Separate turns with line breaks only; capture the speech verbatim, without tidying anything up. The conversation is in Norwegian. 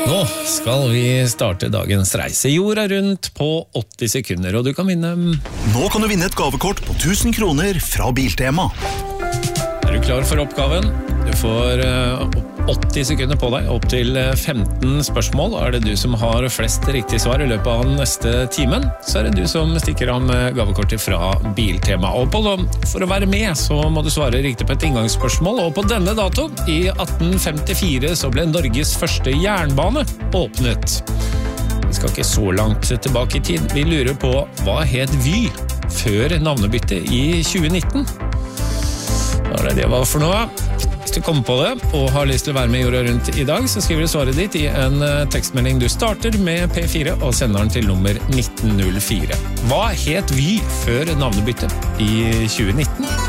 Nå skal vi starte dagens reise jorda rundt på åtti sekunder, og du kan vinne...
Nå kan du vinne et gavekort på tusen kroner fra Biltema.
Er du klar for oppgaven? Du får åtti sekunder på deg, opp til femten spørsmål. Er det du som har flest riktige svar i løpet av neste timen, så er det du som stikker av med gavekortet fra Biltema. Og på, for å være med så må du svare riktig på et inngangsspørsmål, og på denne dato, i atten femtifire, så ble Norges første jernbane åpnet. Vi skal ikke så langt tilbake i tid. Vi lurer på hva het Vy før navnebyttet i tjue nitten? Hva er det det var for noe? Hvis du kommer på det og har lyst til å være med i jorda rundt i dag, så skriver du svaret ditt i en tekstmelding. Du starter med P fire og sender den til nummer nitten null fire. Hva het Vy før navnebyttet i tjue nitten?